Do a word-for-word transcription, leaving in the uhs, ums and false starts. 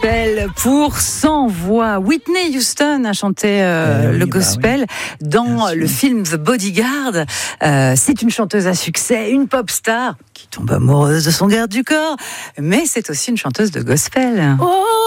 gospel pour cent voix. Whitney Houston a chanté euh, oui, le gospel bah oui. dans le film The Bodyguard. Euh, c'est une chanteuse à succès, une pop star qui tombe amoureuse de son garde du corps, mais c'est aussi une chanteuse de gospel. Oh